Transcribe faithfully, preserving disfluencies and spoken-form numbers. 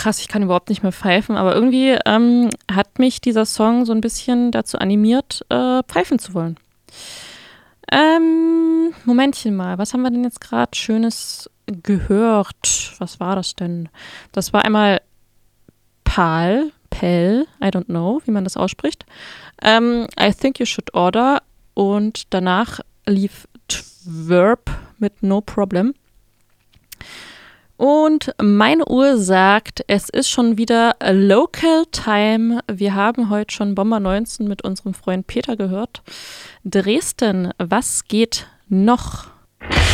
krass, ich kann überhaupt nicht mehr pfeifen, aber irgendwie ähm, hat mich dieser Song so ein bisschen dazu animiert, äh, pfeifen zu wollen. Ähm, Momentchen mal, was haben wir denn jetzt gerade Schönes gehört? Was war das denn? Das war einmal Pal, Pell, I don't know, wie man das ausspricht. Ähm, I Think You Should Order und danach lief Twerp mit No Problem. Und meine Uhr sagt, es ist schon wieder Local Time. Wir haben heute schon Bomber neunzehn mit unserem Freund Peter gehört. Dresden, was geht noch?